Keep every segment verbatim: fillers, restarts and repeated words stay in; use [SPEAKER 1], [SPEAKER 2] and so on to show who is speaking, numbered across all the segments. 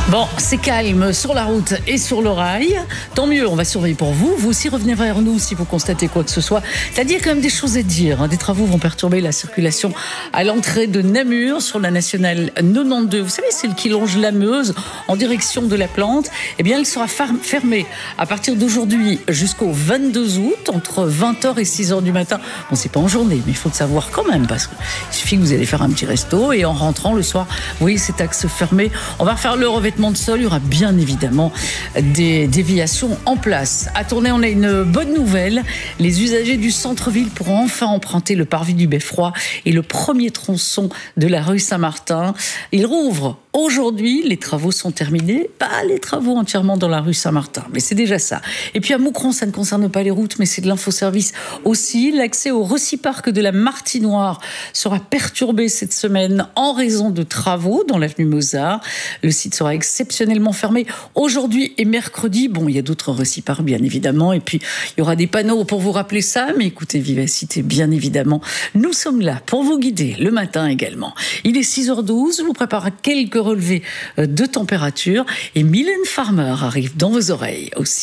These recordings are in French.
[SPEAKER 1] Bon, c'est calme sur la route et sur le rail. Tant mieux, on va surveiller pour vous. Vous aussi revenez vers nous si vous constatez quoi que ce soit. C'est-à-dire quand même des choses à dire. Des travaux vont perturber la circulation à l'entrée de Namur sur la nationale quatre-vingt-douze. Vous savez, celle qui longe la Meuse en direction de la Plante. Eh bien, elle sera fermée à partir d'aujourd'hui jusqu'au vingt-deux août, entre vingt heures et six heures du matin. Bon, c'est pas en journée, mais il faut le savoir quand même, parce qu'il suffit que vous allez faire un petit resto et en rentrant le soir, vous voyez cet axe fermé. On va refaire le revêtement de sol, il y aura bien évidemment des déviations en place. À Tournai, on a une bonne nouvelle. Les usagers du centre-ville pourront enfin emprunter le parvis du Beffroi et le premier tronçon de la rue Saint-Martin. Il rouvre aujourd'hui, les travaux sont terminés. Pas les travaux entièrement dans la rue Saint-Martin, mais c'est déjà ça. Et puis à Moucron, ça ne concerne pas les routes, mais c'est de l'infoservice aussi. L'accès au Reciparc de la Martinoire sera perturbé cette semaine en raison de travaux dans l'avenue Mozart. Le site sera exceptionnellement fermé aujourd'hui et mercredi. Bon, il y a d'autres Reciparcs, bien évidemment. Et puis, il y aura des panneaux pour vous rappeler ça. Mais écoutez, Vivacité, bien évidemment, nous sommes là pour vous guider le matin également. Il est six heures douze. Je vous prépare à quelques relevés de température. Et Mylène Farmer arrive dans vos oreilles aussi.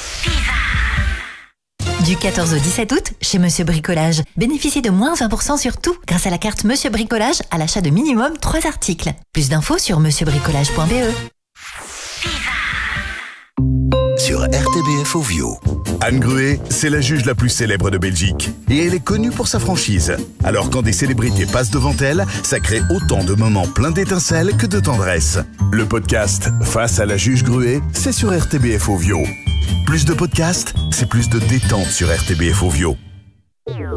[SPEAKER 2] Du quatorze au dix-sept août, chez Monsieur Bricolage, bénéficiez de moins vingt pour cent sur tout grâce à la carte Monsieur Bricolage à l'achat de minimum trois articles. Plus d'infos sur monsieur bricolage point b e.
[SPEAKER 3] Sur R T B F Ovio. Anne Gruet, c'est la juge la plus célèbre de Belgique. Et elle est connue pour sa franchise. Alors quand des célébrités passent devant elle, ça crée autant de moments pleins d'étincelles que de tendresse. Le podcast Face à la juge Gruet, c'est sur R T B F Ovio. Plus de podcasts, c'est plus de détente sur R T B F Ovio.